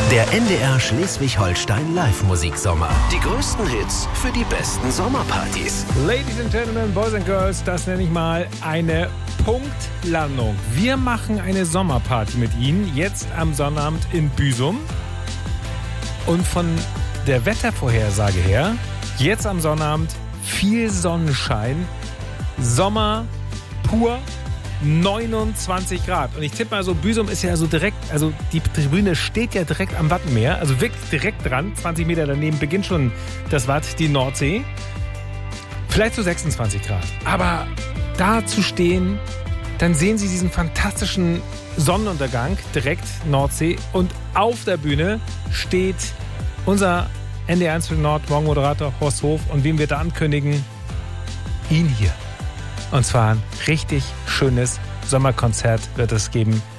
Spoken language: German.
Der NDR Schleswig-Holstein Live-Musiksommer. Die größten Hits für die besten Sommerpartys. Ladies and Gentlemen, Boys and Girls, das nenne ich mal eine Punktlandung. Wir machen eine Sommerparty mit Ihnen, jetzt am Sonnabend in Büsum. Und von der Wettervorhersage her, jetzt am Sonnabend viel Sonnenschein, Sommer pur, 29 Grad. Und ich tippe mal so, Büsum ist ja so direkt, also die Tribüne steht ja direkt am Wattenmeer, also wirklich direkt dran. 20 Meter daneben beginnt schon das Watt, die Nordsee. Vielleicht so 26 Grad. Aber da zu stehen, dann sehen Sie diesen fantastischen Sonnenuntergang, direkt Nordsee. Und auf der Bühne steht unser NDR1 Nord Morgenmoderator Horst Hof. Und wen wir da ankündigen? Ihn hier. Und zwar ein richtig schönes Sommerkonzert wird es geben